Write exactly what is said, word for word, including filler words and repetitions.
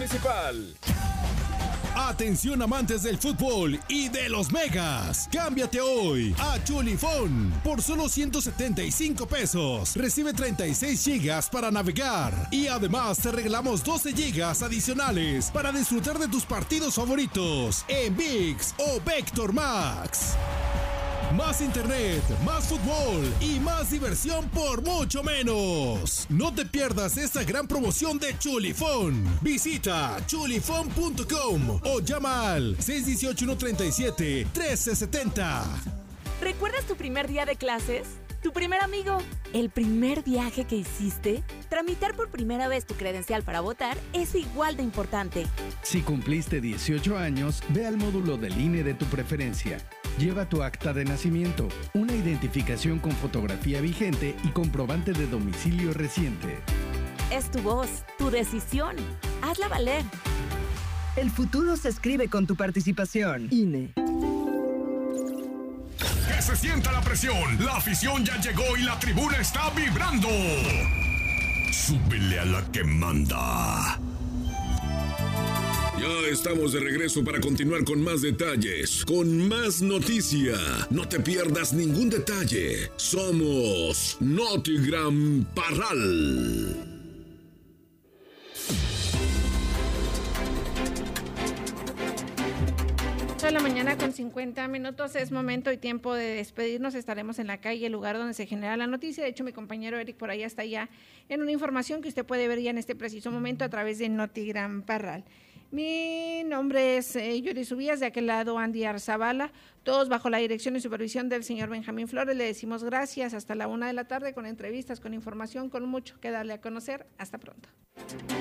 Municipal. Atención amantes del fútbol y de los megas. Cámbiate hoy a Chulifón por solo ciento setenta y cinco pesos. Recibe treinta y seis gigas para navegar y además te regalamos doce gigas adicionales para disfrutar de tus partidos favoritos en ViX o Vector Max. Más internet, más fútbol y más diversión por mucho menos. No te pierdas esta gran promoción de Chulifón. Visita chulifón punto com o llama al seis uno ocho, uno tres siete, uno tres siete cero. ¿Recuerdas tu primer día de clases? ¿Tu primer amigo? ¿El primer viaje que hiciste? Tramitar por primera vez tu credencial para votar es igual de importante. Si cumpliste dieciocho años, ve al módulo del I N E de tu preferencia. Lleva tu acta de nacimiento, una identificación con fotografía vigente y comprobante de domicilio reciente. Es tu voz, tu decisión. Hazla valer. El futuro se escribe con tu participación. I N E. Que se sienta la presión. La afición ya llegó y la tribuna está vibrando. Súbele a la que manda. Ya estamos de regreso para continuar con más detalles, con más noticia. No te pierdas ningún detalle. Somos Notigram Parral. De la mañana con cincuenta minutos, es momento y tiempo de despedirnos. Estaremos en la calle, el lugar donde se genera la noticia. De hecho, mi compañero Eric por ahí está ya en una información que usted puede ver ya en este preciso momento a través de Notigram Parral. Mi nombre es eh, Yuri Subías, de aquel lado Andy Arzabala, todos bajo la dirección y supervisión del señor Benjamín Flores. Le decimos gracias hasta la una de la tarde con entrevistas, con información, con mucho que darle a conocer. Hasta pronto.